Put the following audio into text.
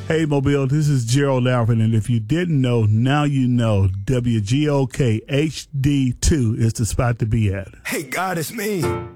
Hey, Mobile, this is Gerald Alvin, and if you didn't know, now you know. WGOK HD2 is the spot to be at. Hey, God, it's me.